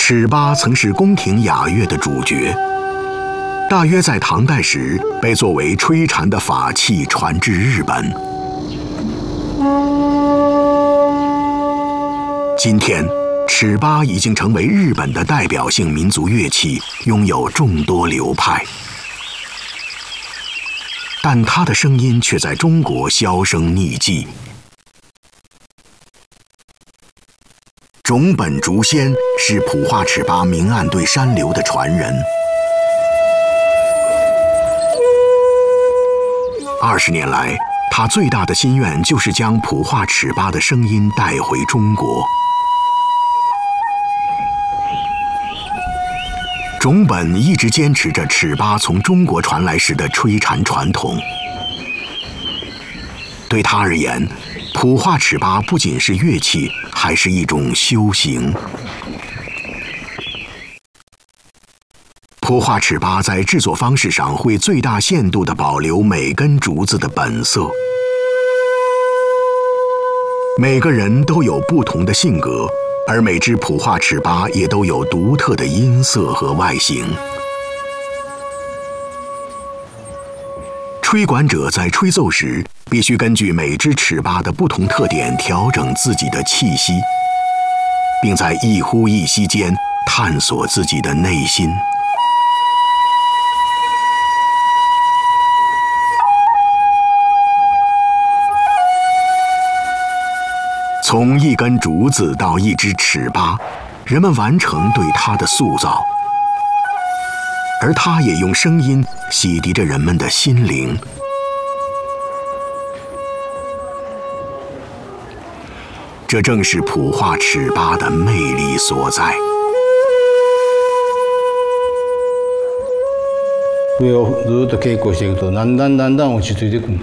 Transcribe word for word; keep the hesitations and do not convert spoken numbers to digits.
尺八曾是宫廷雅乐的主角，大约在唐代时被作为吹蝉的法器传至日本。今天，尺八已经成为日本的代表性民族乐器，拥有众多流派。但它的声音却在中国销声匿迹。种本竹仙是普化尺八明暗对山流的传人。二十年来，他最大的心愿就是将普化尺八的声音带回中国。种本一直坚持着尺八从中国传来时的吹蝉传统。对他而言，普化尺八不仅是乐器，还是一种修行。普化尺八在制作方式上会最大限度地保留每根竹子的本色。每个人都有不同的性格，而每只普化尺八也都有独特的音色和外形。吹管者在吹奏时，必须根据每只尺八的不同特点调整自己的气息，并在一呼一吸间探索自己的内心。从一根竹子到一只尺八，人们完成对它的塑造，而它也用声音洗涤着人们的心灵。这正是普化尺八的魅力所在。 上をずっと稽古していくとだんだんだんだん落ち着いてくる。